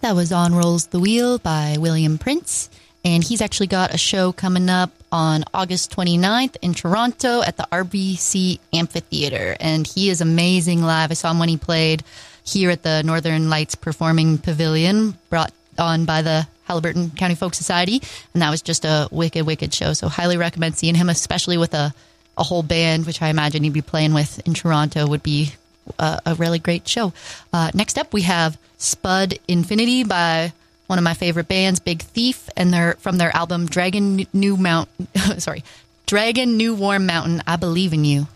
That was On Rolls the Wheel by William Prince. And he's actually got a show coming up on August 29th in Toronto at the RBC Amphitheater. And he is amazing live. I saw him when he played here at the Northern Lights Performing Pavilion, brought on by the Haliburton County Folk Society. And that was just a wicked, wicked show. So highly recommend seeing him, especially with a whole band, which I imagine he'd be playing with in Toronto, would be a really great show. Next up, we have Spud Infinity by one of my favorite bands, Big Thief, and they're from their album Dragon New Warm Mountain, I Believe in You.